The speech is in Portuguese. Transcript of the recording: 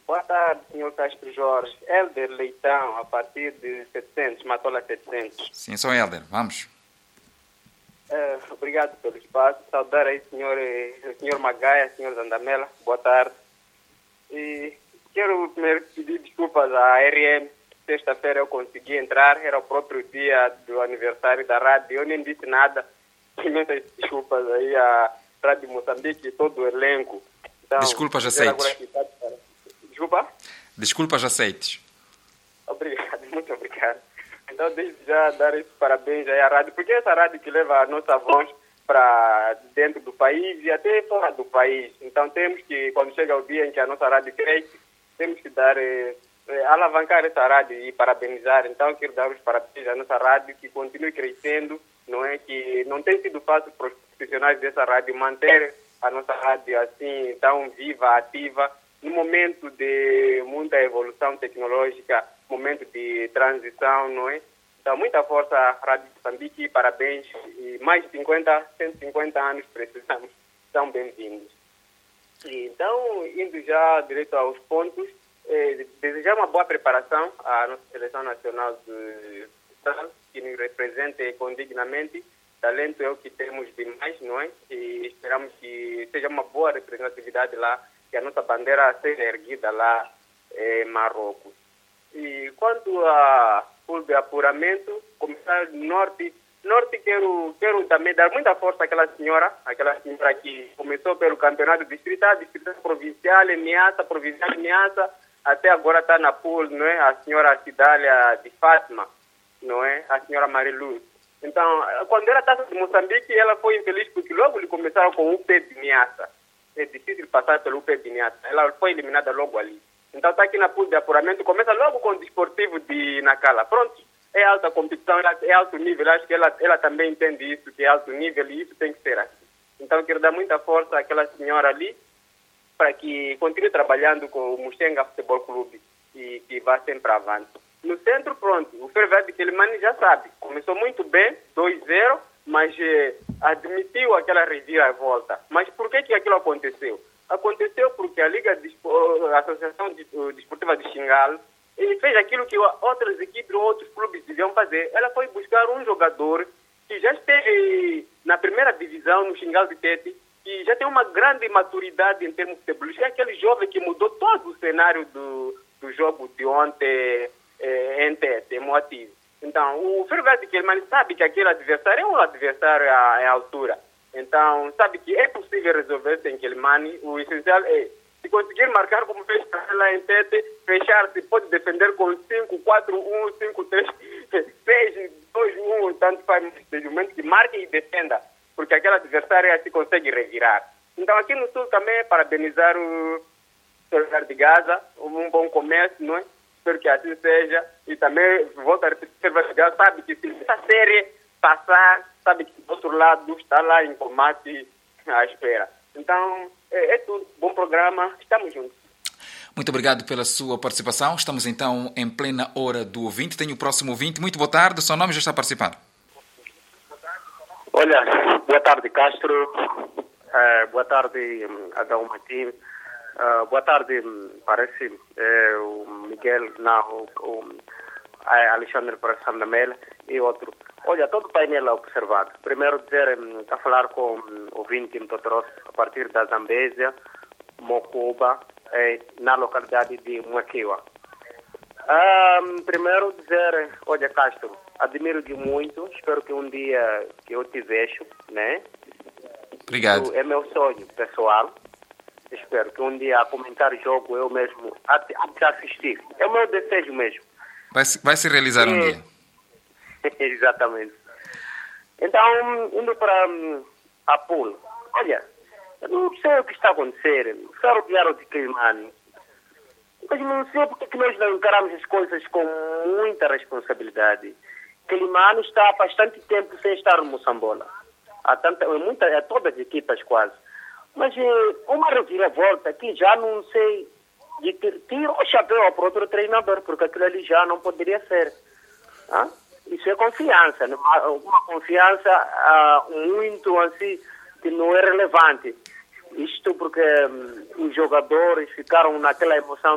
Boa tarde, senhor Castro Jorge. Helder Leitão, a partir de 700, Matola 700. Sim, sou Helder. Vamos. Obrigado pelo espaço. Saudar aí o senhor Magaia, senhor Zandamela. Boa tarde. E quero primeiro pedir desculpas à RM. Sexta-feira eu consegui entrar, era o próprio dia do aniversário da rádio. Eu nem disse nada. Imensas desculpas aí à Rádio Moçambique e todo o elenco. Então, desculpas aceites. Desculpa? Desculpas aceites. Obrigado, muito obrigado. Então, desde já, dar esses parabéns aí à rádio, porque é essa rádio que leva a nossa voz para dentro do país e até fora do país. Então, temos que, quando chega o dia em que a nossa rádio cresce, temos que dar, alavancar essa rádio e parabenizar. Então, quero dar os parabéns à nossa rádio, que continue crescendo, não é? Que não tem sido fácil para os profissionais dessa rádio manter a nossa rádio assim, tão viva, ativa, no momento de muita evolução tecnológica, momento de transição, não é? Então, muita força à Rádio Moçambique, parabéns, e mais de 150 anos precisamos, são bem-vindos. Então, indo já direto aos pontos, desejar uma boa preparação à nossa seleção nacional de futsal, que nos represente condignamente. Talento é o que temos demais, não é? E esperamos que seja uma boa representatividade lá, que a nossa bandeira seja erguida lá em Marrocos. E quanto a pool de apuramento, começar do norte, quero também dar muita força àquela senhora que começou pelo campeonato distrital provincial, provincial Niassa, até agora está na pool, não é? A senhora Cidália de Fátima, não é? A senhora Mariluz. Então, quando era Taça de Moçambique, ela foi infeliz porque logo lhe começaram com o UP de Niassa. É difícil passar pelo UP de Niassa. Ela foi eliminada logo ali. Então está aqui na pool de apuramento, começa logo com o Desportivo de Nacala. Pronto, é alta competição, é alto nível. Acho que ela também entende isso, que é alto nível e isso tem que ser assim. Então quero dar muita força àquela senhora ali para que continue trabalhando com o Muxenga Futebol Clube e que vá sempre avante. No centro, pronto, o Ferroviário de Quelimane já sabe, começou muito bem, 2-0, mas admitiu aquela reviravolta. Mas por que aquilo aconteceu? Aconteceu porque a a Associação Desportiva de Xingal, ele fez aquilo que outras equipes ou outros clubes deviam fazer. Ela foi buscar um jogador que já esteve na primeira divisão, no Xingal de Tete, que já tem uma grande maturidade em termos futebolísticos. É aquele jovem que mudou todo o cenário do jogo de ontem em Tete, em Moativo. Então, o Ferroviário de Quelimane sabe que aquele adversário é um adversário à altura. Então, sabe que é possível resolver-se em Quelimane. O essencial é, se conseguir marcar como fez lá em Tete, fechar-se, pode defender com 5-4-1, 5-3, 6-2-1, tanto faz, desde o momento que marque e defenda, porque aquele adversário se consegue revirar. Então, aqui no Sul também, parabenizar o Ferroviário de Gaza, um bom comércio, não é? Espero que assim seja. E também, volto a repetir, o Ferroviário de Gaza sabe que se essa série passar, sabe que do outro lado está lá em combate à espera. Então, é tudo. Bom programa. Estamos juntos. Muito obrigado pela sua participação. Estamos então em plena hora do ouvinte. Tenho o próximo ouvinte. Muito boa tarde. O seu nome já está a participar. Olha, boa tarde, Castro. Boa tarde, Adão Martins. Boa tarde, parece o Miguel, o Alexandre Zandamela e outro. Olha, todo o painel observado. Primeiro dizer, a falar com o ouvinte que me trouxe a partir da Zambésia, Mocoba, na localidade de Muaquiwa. Primeiro dizer, olha, Castro, admiro-te muito, espero que um dia que eu te vejo, né? Obrigado. É meu sonho pessoal. Espero que um dia a comentar jogo eu mesmo a te assistir. É o meu desejo mesmo. Vai se realizar um dia. Exatamente. Então, indo para a pool. Olha, eu não sei o que está a acontecer. Ferroviário de Quelimane. Mas não sei porque que nós não encaramos as coisas com muita responsabilidade. Quelimane está há bastante tempo sem estar no Moçambola. Há todas as equipas quase. Mas uma reviravolta que já não sei, de tiro o chapéu para outro treinador, porque aquilo ali já não poderia ser. Isso é confiança, uma confiança muito assim, que não é relevante. Isto porque os jogadores ficaram naquela emoção